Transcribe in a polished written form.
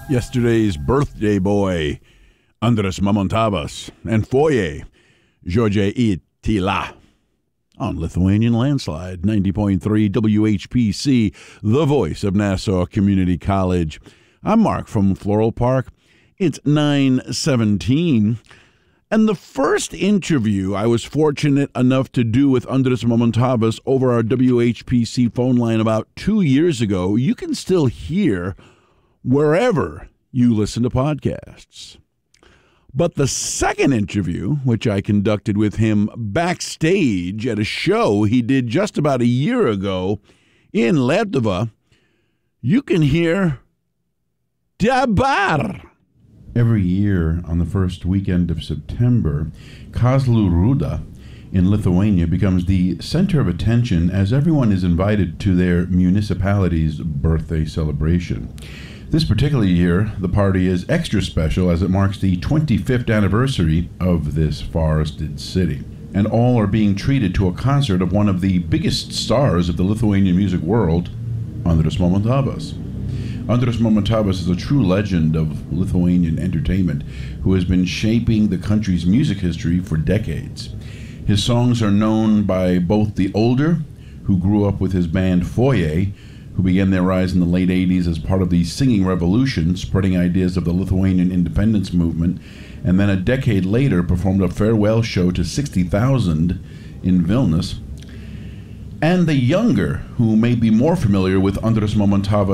Yesterday's birthday boy, Andres Mamontovas, and Foye, George Itila. On Lithuanian Landslide, 90.3 WHPC, the voice of Nassau Community College. I'm Mark from Floral Park. It's 9:17. And the first interview I was fortunate enough to do with Andres Mamontovas over our WHPC phone line about 2 years ago, you can still hear wherever you listen to podcasts. But the second interview, which I conducted with him backstage at a show he did just about a year ago in Lietuva, you can hear dabar. Every year on the first weekend of September, Kazlų Rūda in Lithuania becomes the center of attention as everyone is invited to their municipality's birthday celebration. This particular year, the party is extra special as it marks the 25th anniversary of this forested city. And all are being treated to a concert of one of the biggest stars of the Lithuanian music world, Andres Mamontovas. Andres Mamontovas is a true legend of Lithuanian entertainment who has been shaping the country's music history for decades. His songs are known by both the older, who grew up with his band Foye, who began their rise in the late 80s as part of the singing revolution, spreading ideas of the Lithuanian independence movement, and then a decade later performed a farewell show to 60,000 in Vilnius. And the younger, who may be more familiar with Andres Mamontovas